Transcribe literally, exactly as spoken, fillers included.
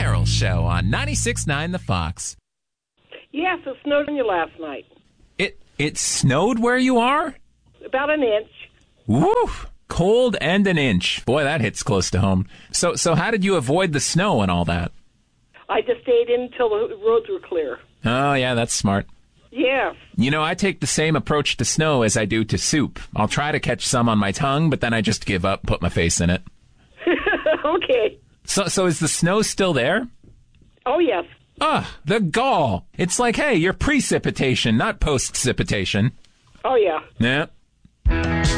Carol Show on ninety-six point nine The Fox. Yes, it snowed on you last night. It it snowed where you are? About an inch. Woo! Cold and an inch. Boy, that hits close to home. So so how did you avoid the snow and all that? I just stayed in until the roads were clear. Oh, yeah, that's smart. Yes. You know, I take the same approach to snow as I do to soup. I'll try to catch some on my tongue, but then I just give up, put my face in it. Okay. So so is the snow still there? Oh, yes. Ugh, the gall. It's like, hey, you're precipitation, not post-cipitation. Oh, yeah. Yeah.